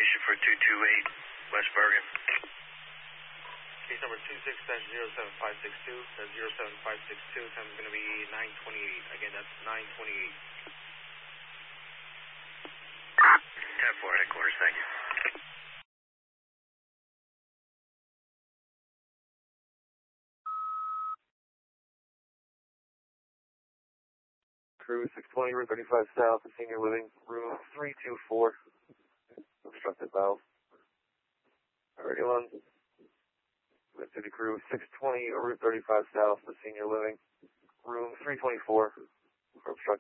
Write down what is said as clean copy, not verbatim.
information for 228 West Bergen. Case number 26-07562. That's 07562. Time is going to be 9:28. Again, that's 9:28. 10-4 headquarters, thank you. Crew 620, Route 35 South, Senior Living, room 324. Obstructed valve. Already on. City Crew 620, Route 35 South, Senior Living, room 324.